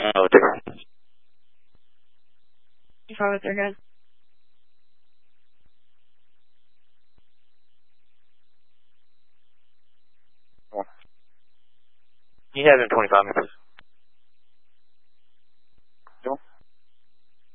Oh, dear. You fine with their gun? You have him 25 minutes.